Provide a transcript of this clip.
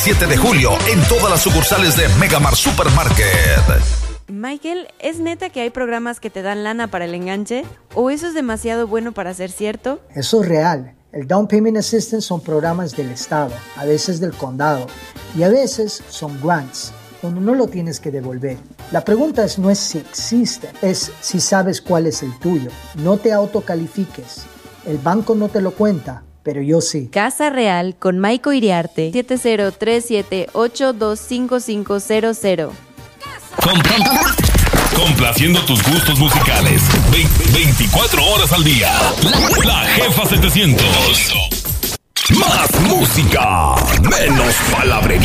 7 de julio en todas las sucursales de Megamart Supermarket. Michael, ¿es neta que hay programas que te dan lana para el enganche? ¿O eso es demasiado bueno para ser cierto? Eso es real. El Down Payment Assistance son programas del Estado, a veces del condado, y a veces son grants, donde no lo tienes que devolver. La pregunta no es si existe, es si sabes cuál es el tuyo. No te autocalifiques. El banco no te lo cuenta, pero yo sí. Casa Real con Maiko Iriarte, 7037825500. Complaciendo tus gustos musicales. 24 horas al día. La Jefa 700. Más música, menos palabrería.